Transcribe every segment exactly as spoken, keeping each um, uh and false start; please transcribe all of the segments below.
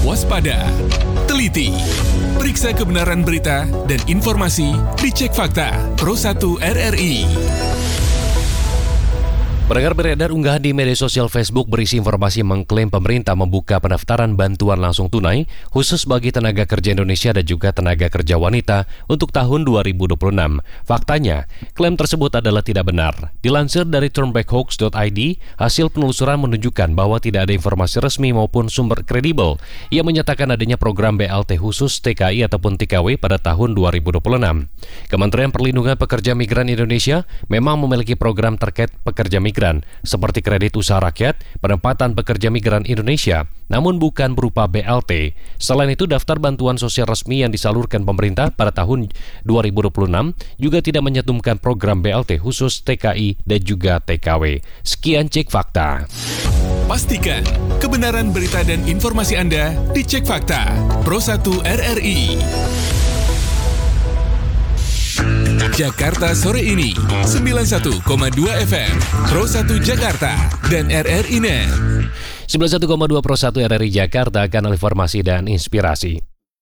waspada, teliti, periksa kebenaran berita dan informasi, dicek fakta. Pro satu R R I. Pendengar, beredar unggahan di media sosial Facebook berisi informasi mengklaim pemerintah membuka pendaftaran bantuan langsung tunai khusus bagi tenaga kerja Indonesia dan juga tenaga kerja wanita untuk tahun dua ribu dua puluh enam. Faktanya, klaim tersebut adalah tidak benar. Dilansir dari turnbackhoax dot I D, hasil penelusuran menunjukkan bahwa tidak ada informasi resmi maupun sumber kredibel yang menyatakan adanya program B L T khusus T K I ataupun T K W pada tahun dua ribu dua puluh enam. Kementerian Perlindungan Pekerja Migran Indonesia memang memiliki program terkait pekerja migran seperti kredit usaha rakyat, penempatan pekerja migran Indonesia, namun bukan berupa B L T. Selain itu, daftar bantuan sosial resmi yang disalurkan pemerintah pada tahun dua ribu dua puluh enam juga tidak menyantumkan program B L T khusus T K I dan juga T K W. Sekian Cek Fakta. Pastikan kebenaran berita dan informasi Anda dicek fakta. Pro satu R R I. Jakarta sore ini sembilan puluh satu koma dua F M Pro satu Jakarta dan R R I Net. sembilan puluh satu koma dua Pro satu R R I Jakarta, kanal informasi dan inspirasi.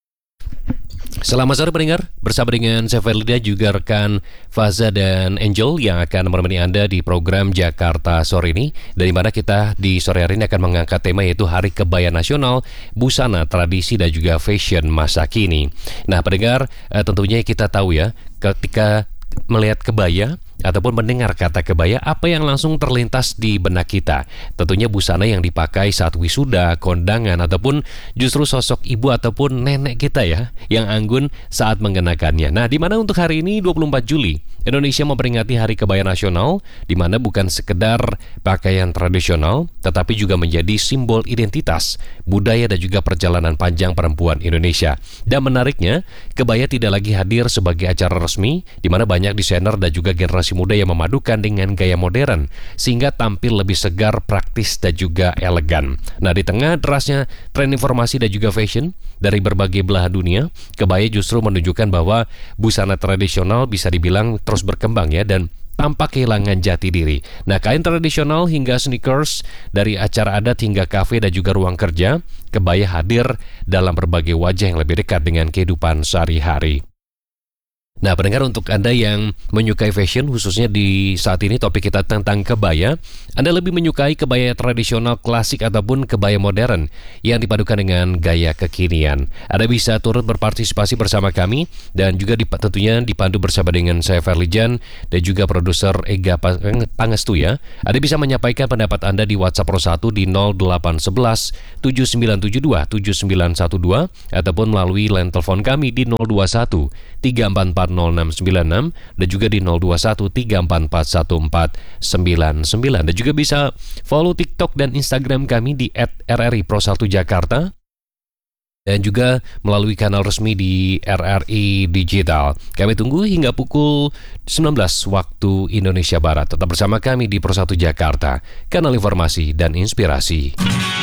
Selamat sore pendengar, bersama dengan saya Ferlida juga rekan Faza dan Angel yang akan menemani Anda di program Jakarta sore ini, dari mana kita di sore hari ini akan mengangkat tema yaitu Hari Kebaya Nasional, Busana, Tradisi dan juga Fashion Masa Kini. Nah pendengar, eh, tentunya kita tahu ya, ketika melihat kebaya ataupun mendengar kata kebaya, apa yang langsung terlintas di benak kita? Tentunya busana yang dipakai saat wisuda, kondangan, ataupun justru sosok ibu ataupun nenek kita ya, yang anggun saat mengenakannya. Nah, di mana untuk hari ini dua puluh empat Juli, Indonesia memperingati Hari Kebaya Nasional, di mana bukan sekedar pakaian tradisional, tetapi juga menjadi simbol identitas, budaya dan juga perjalanan panjang perempuan Indonesia. Dan menariknya, kebaya tidak lagi hadir sebagai acara resmi, di mana banyak desainer dan juga generasi muda yang memadukan dengan gaya modern sehingga tampil lebih segar, praktis dan juga elegan. Nah, di tengah derasnya tren informasi dan juga fashion dari berbagai belahan dunia, kebaya justru menunjukkan bahwa busana tradisional bisa dibilang terus berkembang ya, dan tanpa kehilangan jati diri. Nah, kain tradisional hingga sneakers, dari acara adat hingga kafe dan juga ruang kerja, kebaya hadir dalam berbagai wajah yang lebih dekat dengan kehidupan sehari-hari. Nah, pendengar, untuk Anda yang menyukai fashion, khususnya di saat ini topik kita tentang kebaya, Anda lebih menyukai kebaya tradisional klasik ataupun kebaya modern yang dipadukan dengan gaya kekinian? Anda bisa turut berpartisipasi bersama kami dan juga dip- tentunya dipandu bersama dengan saya Ferlijan dan juga produser Ega Pangestu ya. Anda bisa menyampaikan pendapat Anda di WhatsApp Pro satu di nol delapan satu satu tujuh sembilan tujuh dua tujuh sembilan satu dua ataupun melalui line telepon kami di nol dua satu tiga empat empat nol enam sembilan enam dan juga di nol dua satu tiga empat empat satu empat sembilan sembilan, dan juga bisa follow TikTok dan Instagram kami di et R R I Pro satu Jakarta dan juga melalui kanal resmi di R R I Digital. Kami tunggu hingga pukul sembilan belas waktu Indonesia Barat. Tetap bersama kami di Pro satu Jakarta, kanal informasi dan inspirasi.